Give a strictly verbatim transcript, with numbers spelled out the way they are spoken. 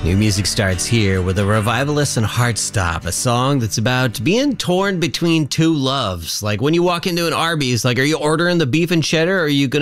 New music starts here with a Revivalist and Heartstop, a song that's about being torn between two loves. Like when you walk into an Arby's, like, are you ordering the beef and cheddar or are you going